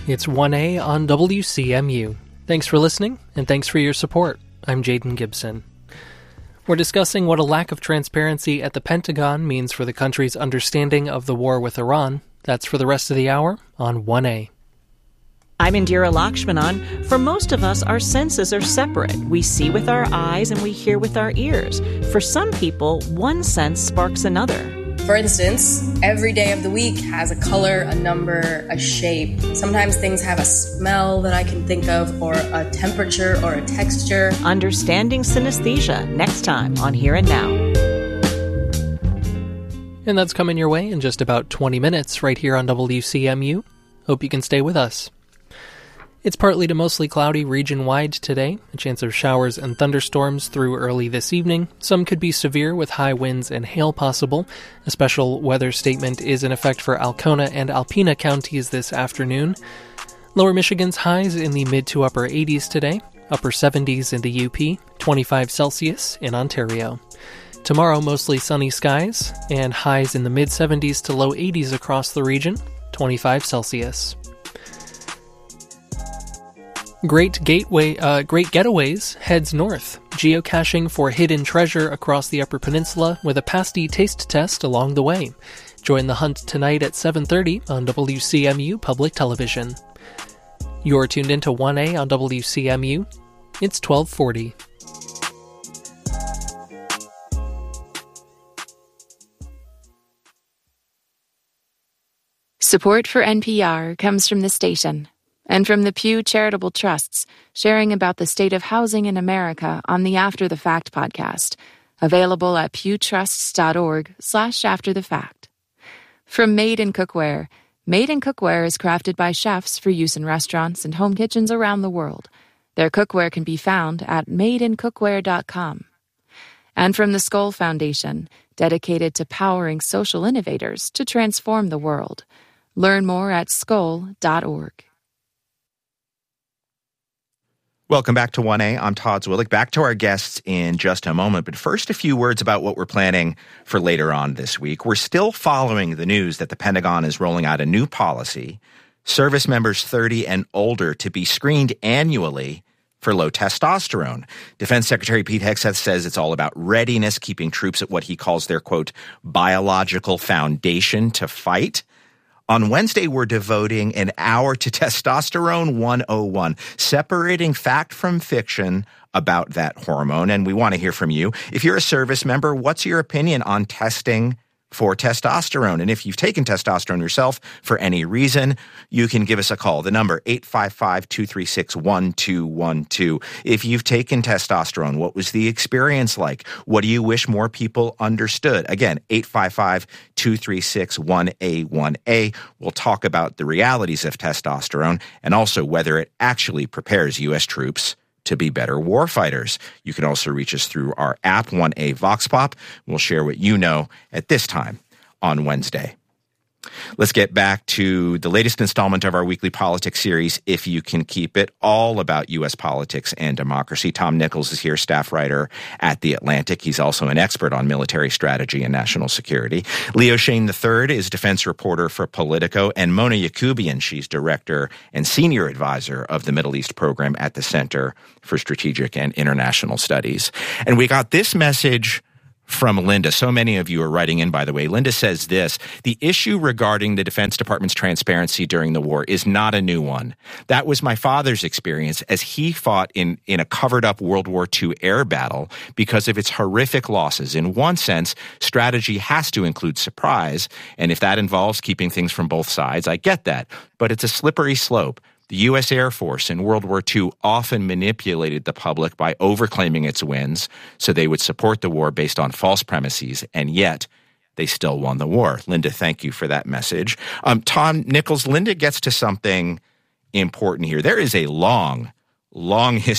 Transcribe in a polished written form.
It's 1A on WCMU. Thanks for listening, and thanks for your support. I'm Jaden Gibson. We're discussing what a lack of transparency at the Pentagon means for the country's understanding of the war with Iran. That's for the rest of the hour on 1A. I'm Indira Lakshmanan. For most of us, our senses are separate. We see with our eyes and we hear with our ears. For some people, one sense sparks another. For instance, every day of the week has a color, a number, a shape. Sometimes things have a smell that I can think of, or a temperature, or a texture. Understanding synesthesia, next time on Here and Now. And that's coming your way in just about 20 minutes right here on WCMU. Hope you can stay with us. It's partly to mostly cloudy region-wide today, a chance of showers and thunderstorms through early this evening. Some could be severe with high winds and hail possible. A special weather statement is in effect for Alcona and Alpena counties this afternoon. Lower Michigan's highs in the mid to upper 80s today, upper 70s in the UP, 25 Celsius in Ontario. Tomorrow, mostly sunny skies, and highs in the mid-70s to low 80s across the region, 25 Celsius. Great Getaways heads north, geocaching for hidden treasure across the Upper Peninsula with a pasty taste test along the way. Join the hunt tonight at 7:30 on WCMU Public Television. You're tuned into 1A on WCMU. It's 1240. Support for NPR comes from the station and from the Pew Charitable Trusts, sharing about the state of housing in America on the After the Fact podcast, available at pewtrusts.org/afterthefact. From Made in Cookware. Made in Cookware is crafted by chefs for use in restaurants and home kitchens around the world. Their cookware can be found at madeincookware.com. And from the Skoll Foundation, dedicated to powering social innovators to transform the world. Learn more at skoll.org. Welcome back to 1A. I'm Todd Zwillich. Back to our guests in just a moment. But first, a few words about what we're planning for later on this week. We're still following the news that the Pentagon is rolling out a new policy, service members 30 and older to be screened annually for low testosterone. Defense Secretary Pete Hegseth says it's all about readiness, keeping troops at what he calls their, quote, biological foundation to fight. On Wednesday, we're devoting an hour to Testosterone 101, separating fact from fiction about that hormone. And we want to hear from you. If you're a service member, what's your opinion on testing for testosterone? And if you've taken testosterone yourself for any reason, you can give us a call. The number, 855-236-1212. If you've taken testosterone, what was the experience like? What do you wish more people understood? Again, 855-236-1A1A. We'll talk about the realities of testosterone and also whether it actually prepares U.S. troops to be better warfighters. You can also reach us through our app, 1A Vox Pop. We'll share what you know at this time on Wednesday. Let's get back to the latest installment of our weekly politics series, If You Can Keep It, all about U.S. politics and democracy. Tom Nichols is here, staff writer at The Atlantic. He's also an expert on military strategy and national security. Leo Shane III is defense reporter for Politico, and Mona Yacoubian, she's director and senior advisor of the Middle East program at the Center for Strategic and International Studies. And we got this message from Linda. So many of you are writing in, by the way. Linda says this: the issue regarding the Defense Department's transparency during the war is not a new one. That was my father's experience as he fought in a covered-up World War II air battle because of its horrific losses. In one sense, strategy has to include surprise, and if that involves keeping things from both sides, I get that. But it's a slippery slope. The U.S. Air Force in World War II often manipulated the public by overclaiming its wins so they would support the war based on false premises, and yet they still won the war. Linda, thank you for that message. Tom Nichols, Linda gets to something important here. There is a long history